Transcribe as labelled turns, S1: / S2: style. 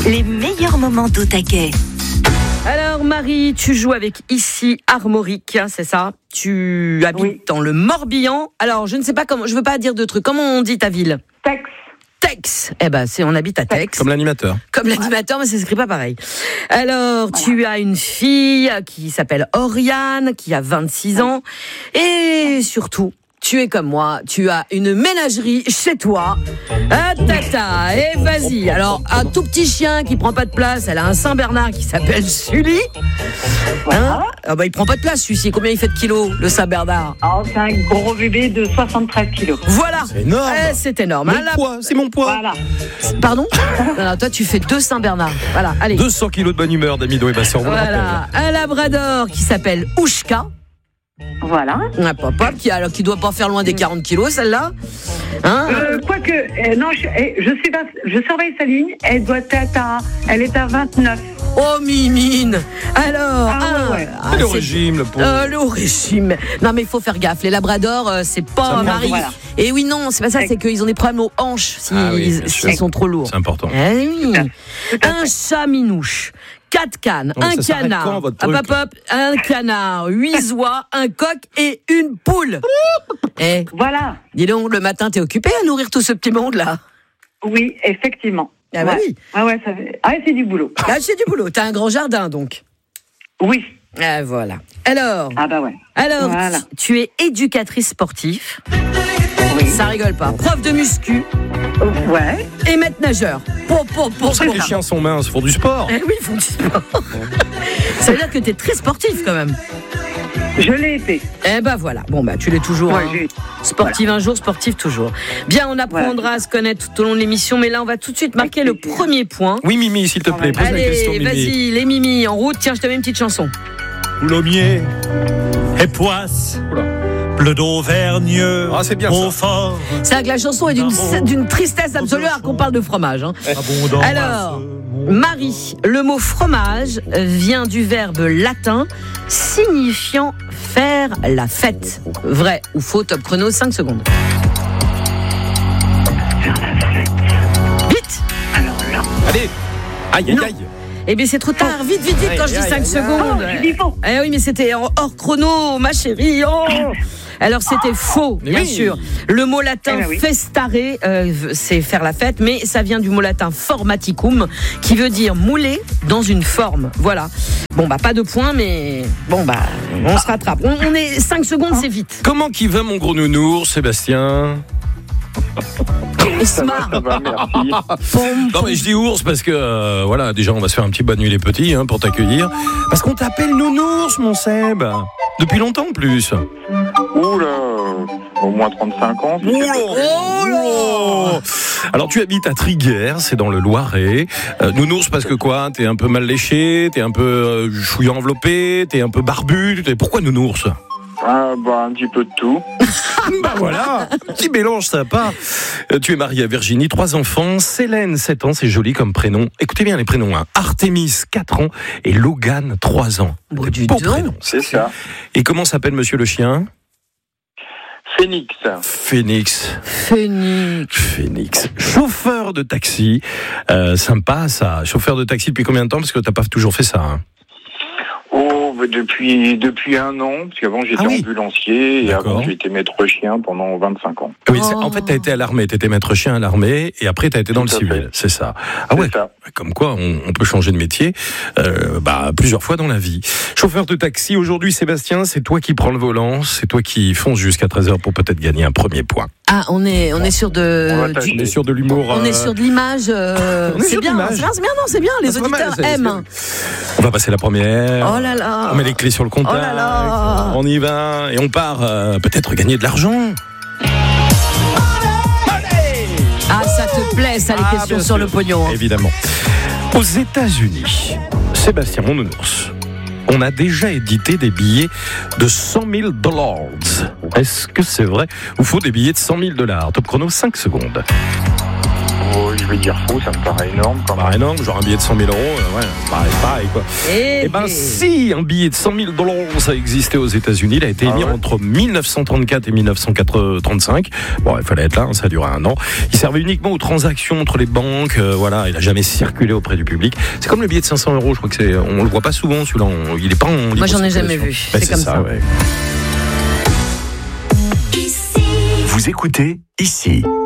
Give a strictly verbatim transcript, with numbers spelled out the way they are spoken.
S1: Les meilleurs moments d'Au Taquet.
S2: Alors Marie, tu joues avec ici Armorique, c'est ça? Tu habites oui. dans le Morbihan. Alors je ne sais pas comment, je veux pas dire de trucs. Comment on dit ta ville?
S3: Tex.
S2: Tex. Eh ben c'est on habite à Tex.
S4: Comme l'animateur.
S2: Comme l'animateur, mais ça s'écrit pas pareil. Alors voilà. Tu as une fille qui s'appelle Oriane, qui a vingt-six ans, et surtout. Tu es comme moi, tu as une ménagerie chez toi. Ah, tata, et vas-y. Alors, un tout petit chien qui prend pas de place, elle a un Saint-Bernard qui s'appelle Sully. Hein ah bah, il prend pas de place, celui-ci. Combien il fait de kilos, le Saint-Bernard?
S3: Oh, c'est un gros bébé de soixante-treize kilos.
S2: Voilà.
S4: C'est énorme.
S2: Eh, c'est énorme.
S4: Mon
S2: hein,
S4: poids, la... c'est mon poids.
S3: Voilà.
S2: Pardon? Non, non, toi, tu fais deux Saint-Bernard. Voilà, allez.
S4: deux cents kilos de bonne humeur, d'Amido et Bastien, on vous le rappelle.
S2: Voilà. Un Labrador qui s'appelle Oushka.
S3: Voilà.
S2: Un papa qui, alors, qui doit pas faire loin des quarante kilos, celle-là. Hein
S3: euh, Quoique, euh, non, je, je, suis pas, je surveille sa ligne, elle doit être à, elle est à vingt-neuf.
S2: Oh, mimine. Alors,
S3: ah,
S2: ah,
S3: ouais.
S2: ah,
S4: le régime, le pauvre.
S2: Euh, le régime. Non, mais il faut faire gaffe. Les labradors, euh, c'est pas Marie. Voilà. Et oui, non, c'est pas ça, c'est qu'ils ont des problèmes aux hanches s'ils ah oui, si sont trop lourds.
S4: C'est important.
S2: Eh oui. Un chat minouche. Quatre cannes, non, un canard, hop, hop, hop, un canard, huit oies, un coq et une poule. Eh,
S3: voilà.
S2: Dis donc, le matin, t'es occupé à nourrir tout ce petit monde-là?
S3: Oui, effectivement.
S2: Ah bah
S3: ouais.
S2: oui.
S3: Ah ouais, ça fait... ah, c'est du boulot.
S2: Ah, c'est du boulot. T'as un grand jardin, donc.
S3: Oui.
S2: Ah, voilà. Alors.
S3: Ah bah ouais.
S2: Alors,
S3: voilà.
S2: tu es éducatrice sportive.
S3: Oui.
S2: Ça rigole pas. Prof de muscu.
S3: Ouais.
S2: Et maître nageur. Pour, pour, pour,
S4: pour ça que les chiens sont minces, ils font du sport.
S2: Eh oui, ils font du sport. Ça veut dire que t'es très sportif quand même.
S3: Je l'ai été.
S2: Eh ben voilà. Bon bah tu l'es toujours.
S3: Ouais,
S2: hein.
S3: j'ai...
S2: Sportive voilà. Un jour, sportif toujours. Bien, on apprendra voilà. à se connaître tout au long de l'émission, mais là on va tout de suite marquer le premier point.
S4: Oui, Mimi, s'il te plaît, pose
S2: Allez,
S4: la question, Mimi.
S2: Vas-y, les Mimi en route. Tiens, je te mets une petite chanson.
S5: Coulommiers et Poisse. Bleu d'Auvergne,
S4: ah, c'est bien
S5: Beaufort.
S2: C'est vrai que la chanson est d'une, d'une tristesse absolue alors qu'on parle de fromage. Hein. Alors, Marie, le mot fromage vient du verbe latin signifiant faire la fête. Vrai ou faux? Top chrono, cinq secondes.
S3: Faire la fête.
S2: Vite.
S3: Alors là.
S4: Allez. Aïe, aïe, aïe.
S2: Eh bien, c'est trop tard. Vite, vite, vite, quand je dis cinq secondes.
S3: Oh,
S2: eh oui, mais c'était hors chrono, ma chérie. Oh. Alors, c'était faux, bien oui. sûr. Le mot latin eh ben oui. festare, euh, c'est faire la fête, mais ça vient du mot latin formaticum, qui veut dire mouler dans une forme. Voilà. Bon, bah, pas de points, mais bon, bah, on se rattrape. On, on est cinq secondes, c'est vite.
S4: Comment qui va, mon gros nounours, Sébastien?
S2: Smart.
S6: Ça va, merci.
S4: Non mais je dis ours parce que euh, voilà, déjà on va se faire un petit bonne nuit les petits hein, pour t'accueillir. Parce qu'on t'appelle nounours, mon Seb. Depuis longtemps en plus.
S6: Oula, au moins trente-cinq ans. Si
S4: oh là. Alors tu habites à Triguères, c'est dans le Loiret. Euh, nounours parce que quoi? T'es un peu mal léché, t'es un peu euh, chouillant enveloppé, t'es un peu barbu. T'es... Pourquoi nounours?
S6: Ah bah un petit peu de tout.
S4: Bah voilà, un petit mélange sympa. Euh, tu es marié à Virginie, trois enfants. Célène, sept ans, c'est joli comme prénom. Écoutez bien les prénoms. Hein. Artémis, quatre ans. Et Logan, trois ans.
S2: Bon,
S4: c'est
S2: du
S4: beau
S2: don.
S4: prénom.
S6: C'est ça.
S4: Et comment s'appelle monsieur le chien?
S6: Phoenix.
S4: Phoenix.
S2: Phoenix.
S4: Phoenix. Chauffeur de taxi. Euh, sympa ça. Chauffeur de taxi depuis combien de temps? Parce que t'as pas toujours fait ça. Hein.
S6: Oh, depuis, depuis un an, parce qu'avant j'étais ah oui. ambulancier, et D'accord. avant j'ai été maître chien pendant vingt-cinq ans.
S4: Oui, c'est, en fait t'as été à l'armée, t'étais maître chien à l'armée, et après t'as été dans Tout le civil, fait. C'est ça. Ah
S6: c'est
S4: ouais,
S6: ça.
S4: Comme quoi on, on peut changer de métier euh, bah, plusieurs fois dans la vie. Chauffeur de taxi, aujourd'hui Sébastien, c'est toi qui prends le volant, c'est toi qui fonce jusqu'à treize heures pour peut-être gagner un premier point.
S2: Ah, on est, on est sur de,
S4: on, du, on est sur de l'humour.
S2: On euh... est sur de l'image. Euh, c'est, bien, c'est bien, c'est bien, non, c'est bien. Les c'est auditeurs mal, aiment.
S4: On va passer la première.
S2: Oh là là.
S4: On met les clés sur le contact.
S2: Oh là là.
S4: On y va et on part euh, peut-être gagner de l'argent.
S2: Ah, ça te plaît, ça, les ah, questions sur sûr. Le pognon. Hein.
S4: Évidemment. Aux États-Unis, Sébastien, mon nounours, on a déjà édité des billets de cent mille dollars. Est-ce que c'est vrai? Il faut des billets de cent mille dollars. Top chrono, cinq secondes.
S6: oh, je vais dire faux, ça me paraît énorme quand même.
S4: Bah, énorme, genre un billet de cent mille euros, euh, ouais, c'est pareil, pareil quoi.
S2: Et,
S4: Eh ben si, un billet de cent mille dollars, ça existait aux États-Unis. Il a été
S6: Ah
S4: émis
S6: ouais.
S4: entre dix-neuf cent trente-quatre et dix-neuf cent trente-cinq. Bon, il fallait être là, hein, ça a duré un an. Il servait uniquement aux transactions entre les banques. Euh, voilà, il a jamais circulé auprès du public. C'est comme le billet de cinq cents euros. Je crois que c'est, on le voit pas souvent celui-là. On, il est pas en libre
S2: Moi, j'en ai jamais
S4: circulation.
S2: vu.
S4: Bah,
S2: C'est comme ça.
S4: Ouais.
S7: Vous écoutez ici.